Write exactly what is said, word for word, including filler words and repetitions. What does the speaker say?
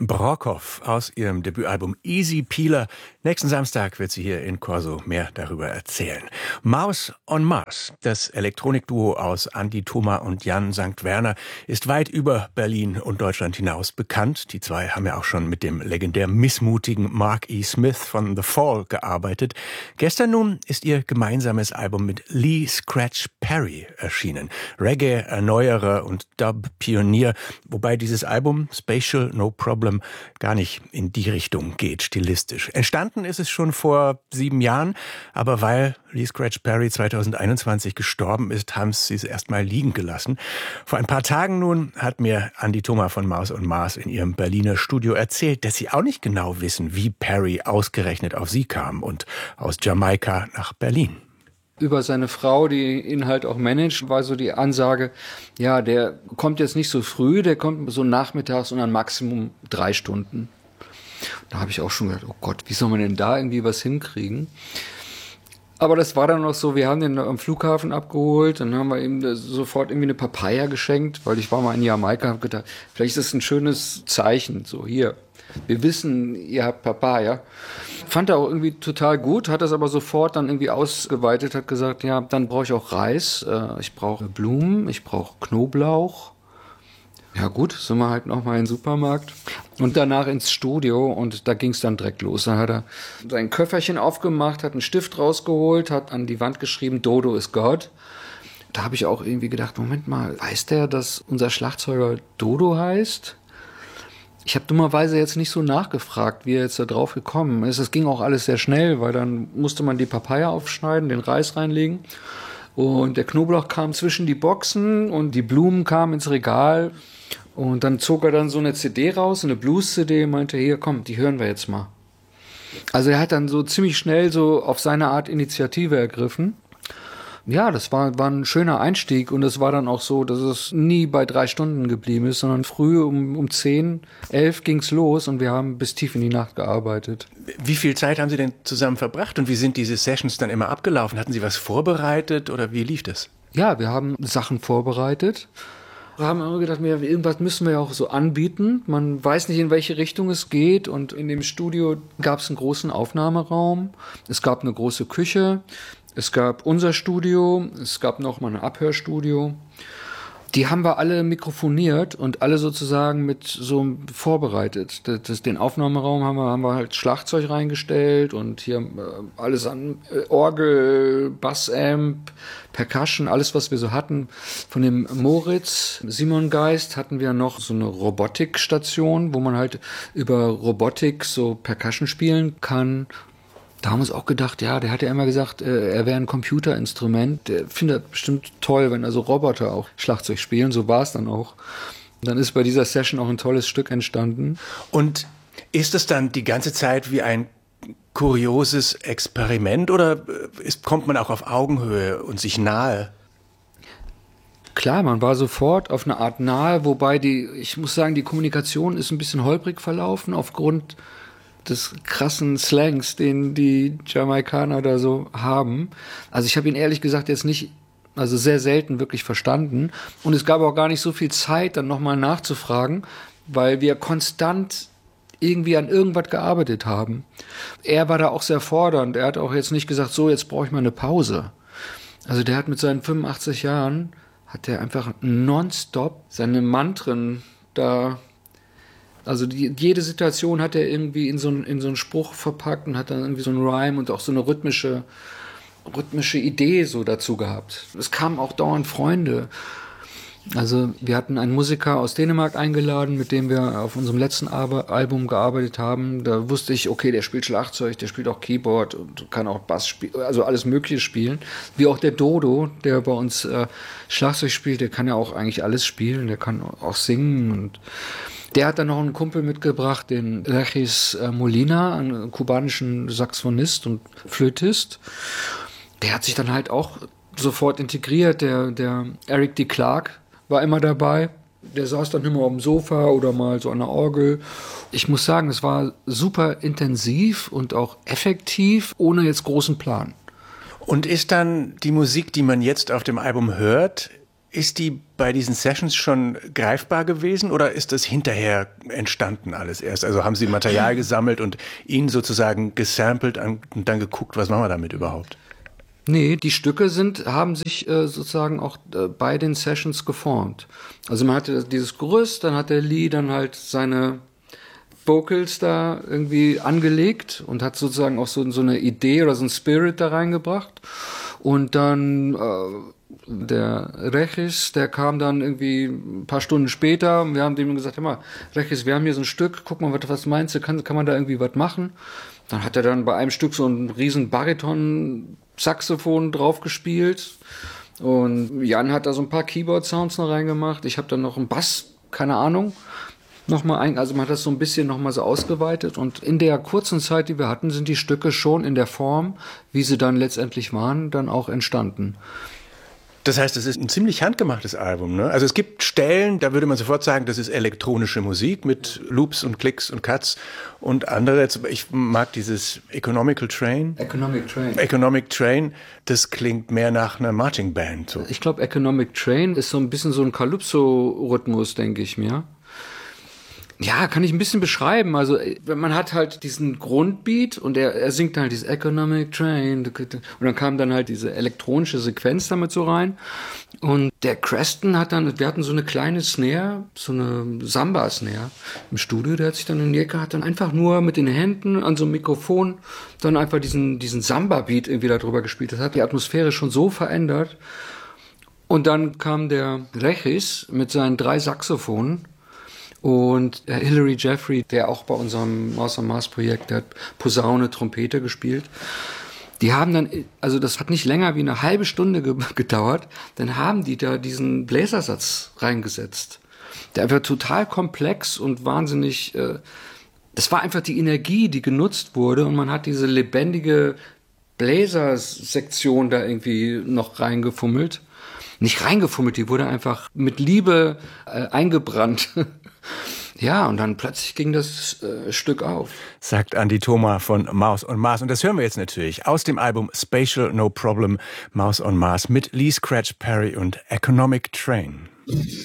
Brockhoff aus ihrem Debütalbum Easy Peeler. Nächsten Samstag wird sie hier in Corso mehr darüber erzählen. Maus on Mars, das Elektronikduo aus Andi Thoma und Jan Sankt Werner, ist weit über Berlin und Deutschland hinaus bekannt. Die zwei haben ja auch schon mit dem legendär missmutigen Mark E. Smith von The Fall gearbeitet. Gestern nun ist ihr gemeinsames Album mit Lee Scratch Perry erschienen. Reggae-Erneuerer und Dub-Pionier, wobei dieses Album Spatial No Problem gar nicht in die Richtung geht, stilistisch. Entstanden ist es schon vor sieben Jahren, aber weil Lee Scratch Perry zweitausendeinundzwanzig gestorben ist, haben sie es erstmal liegen gelassen. Vor ein paar Tagen nun hat mir Andi Thoma von Maus on Mars in ihrem Berliner Studio erzählt, dass sie auch nicht genau wissen, wie Perry ausgerechnet auf sie kam und aus Jamaika nach Berlin. Über seine Frau, die ihn halt auch managt, war so die Ansage, ja, der kommt jetzt nicht so früh, der kommt so nachmittags und dann Maximum drei Stunden. Da habe ich auch schon gedacht, oh Gott, wie soll man denn da irgendwie was hinkriegen? Aber das war dann noch so, wir haben den am Flughafen abgeholt, dann haben wir ihm sofort irgendwie eine Papaya geschenkt, weil ich war mal in Jamaika, habe gedacht, vielleicht ist das ein schönes Zeichen, so hier. Wir wissen, ihr habt Papaya. Fand er auch irgendwie total gut, hat das aber sofort dann irgendwie ausgeweitet, hat gesagt, ja, dann brauche ich auch Reis, äh, ich brauche Blumen, ich brauche Knoblauch. Ja gut, sind wir halt nochmal in den Supermarkt und danach ins Studio und da ging es dann direkt los. Dann hat er sein Köfferchen aufgemacht, hat einen Stift rausgeholt, hat an die Wand geschrieben, Dodo is God. Da habe ich auch irgendwie gedacht, Moment mal, weiß der, dass unser Schlagzeuger Dodo heißt? Ich habe dummerweise jetzt nicht so nachgefragt, wie er jetzt da drauf gekommen ist. Es ging auch alles sehr schnell, weil dann musste man die Papaya aufschneiden, den Reis reinlegen. Und der Knoblauch kam zwischen die Boxen und die Blumen kamen ins Regal. Und dann zog er dann so eine C D raus, eine Blues-C D, und meinte, hier, komm, die hören wir jetzt mal. Also er hat dann so ziemlich schnell so auf seine Art Initiative ergriffen. Ja, das war, war ein schöner Einstieg und es war dann auch so, dass es nie bei drei Stunden geblieben ist, sondern früh um, um zehn, elf ging's los und wir haben bis tief in die Nacht gearbeitet. Wie viel Zeit haben Sie denn zusammen verbracht und wie sind diese Sessions dann immer abgelaufen? Hatten Sie was vorbereitet oder wie lief das? Ja, wir haben Sachen vorbereitet. Wir haben immer gedacht, irgendwas müssen wir ja auch so anbieten. Man weiß nicht, in welche Richtung es geht. Und in dem Studio gab es einen großen Aufnahmeraum. Es gab eine große Küche. Es gab unser Studio. Es gab noch mal ein Abhörstudio. Die haben wir alle mikrofoniert und alle sozusagen mit so vorbereitet. Das, das, den Aufnahmeraum haben wir, haben wir halt Schlagzeug reingestellt und hier äh, alles an äh, Orgel, Bassamp, Percussion, alles was wir so hatten. Von dem Moritz Simon Geist hatten wir noch so eine Robotikstation, wo man halt über Robotik so Percussion spielen kann. Da haben wir uns auch gedacht, ja, der hat ja immer gesagt, äh, er wäre ein Computerinstrument. Der findet bestimmt toll, wenn also Roboter auch Schlagzeug spielen. So war es dann auch. Und dann ist bei dieser Session auch ein tolles Stück entstanden. Und ist es dann die ganze Zeit wie ein kurioses Experiment oder ist, kommt man auch auf Augenhöhe und sich nahe? Klar, man war sofort auf eine Art nahe, wobei die, ich muss sagen, die Kommunikation ist ein bisschen holprig verlaufen aufgrund des krassen Slangs, den die Jamaikaner da so haben. Also ich habe ihn ehrlich gesagt jetzt nicht, also sehr selten wirklich verstanden. Und es gab auch gar nicht so viel Zeit, dann nochmal nachzufragen, weil wir konstant irgendwie an irgendwas gearbeitet haben. Er war da auch sehr fordernd. Er hat auch jetzt nicht gesagt, so, jetzt brauche ich mal eine Pause. Also der hat mit seinen fünfundachtzig Jahren, hat der einfach nonstop seine Mantren da. Also die, jede Situation hat er irgendwie in so, ein, in so einen Spruch verpackt und hat dann irgendwie so einen Rhyme und auch so eine rhythmische, rhythmische Idee so dazu gehabt. Es kamen auch dauernd Freunde. Also wir hatten einen Musiker aus Dänemark eingeladen, mit dem wir auf unserem letzten Ar- Album gearbeitet haben. Da wusste ich, okay, der spielt Schlagzeug, der spielt auch Keyboard und kann auch Bass spielen, also alles Mögliche spielen. Wie auch der Dodo, der bei uns äh, Schlagzeug spielt, der kann ja auch eigentlich alles spielen, der kann auch singen und der hat dann noch einen Kumpel mitgebracht, den Regis Molina, einen kubanischen Saxophonist und Flötist. Der hat sich dann halt auch sofort integriert. Der, der Eric D. Clark war immer dabei. Der saß dann immer auf dem Sofa oder mal so an der Orgel. Ich muss sagen, es war super intensiv und auch effektiv, ohne jetzt großen Plan. Und ist dann die Musik, die man jetzt auf dem Album hört, Ist die bei diesen Sessions schon greifbar gewesen oder ist das hinterher entstanden alles erst? Also haben Sie Material gesammelt und ihn sozusagen gesampelt und dann geguckt, was machen wir damit überhaupt? Nee, die Stücke sind, haben sich äh, sozusagen auch äh, bei den Sessions geformt. Also man hatte dieses Gerüst, dann hat der Lee dann halt seine Vocals da irgendwie angelegt und hat sozusagen auch so, so eine Idee oder so einen Spirit da reingebracht. Und dann äh, der Regis, der kam dann irgendwie ein paar Stunden später. Wir haben dem gesagt, hör mal, Regis, wir haben hier so ein Stück, guck mal, was, was meinst du, kann, kann man da irgendwie was machen? Dann hat er dann bei einem Stück so einen riesen Bariton-Saxophon drauf gespielt. Und Jan hat da so ein paar Keyboard-Sounds noch reingemacht. Ich habe dann noch einen Bass, keine Ahnung, nochmal ein, also man hat das so ein bisschen nochmal so ausgeweitet. Und in der kurzen Zeit, die wir hatten, sind die Stücke schon in der Form, wie sie dann letztendlich waren, dann auch entstanden. Das heißt, es ist ein ziemlich handgemachtes Album, ne? Also es gibt Stellen, da würde man sofort sagen, das ist elektronische Musik mit Loops und Klicks und Cuts und andere. Ich mag dieses Economical Train. Economic Train. Economic Train, das klingt mehr nach einer Marching Band. So. Ich glaube, Economic Train ist so ein bisschen so ein Calypso-Rhythmus, denke ich mir. Ja, kann ich ein bisschen beschreiben. Also man hat halt diesen Grundbeat und er, er singt dann halt dieses Economic Train und dann kam dann halt diese elektronische Sequenz damit so rein und der Creston hat dann, wir hatten so eine kleine Snare, so eine Samba-Snare im Studio, der hat sich dann in die Ecke, hat dann einfach nur mit den Händen an so einem Mikrofon dann einfach diesen, diesen Samba-Beat irgendwie da drüber gespielt. Das hat die Atmosphäre schon so verändert und dann kam der Regis mit seinen drei Saxophonen. Und Hilary Jeffrey, der auch bei unserem Mouse on Mars Projekt, der hat Posaune, Trompete gespielt. Die haben dann, also das hat nicht länger wie eine halbe Stunde ge- gedauert, dann haben die da diesen Bläsersatz reingesetzt. Der war total komplex und wahnsinnig, äh, das war einfach die Energie, die genutzt wurde und man hat diese lebendige Bläsersektion da irgendwie noch reingefummelt. Nicht reingefummelt, die wurde einfach mit Liebe äh, eingebrannt. Ja, und dann plötzlich ging das äh, Stück auf. Sagt Andi Thoma von Mouse on Mars. Und das hören wir jetzt natürlich aus dem Album Spatial No Problem, Mouse on Mars mit Lee Scratch Perry und Economic Train.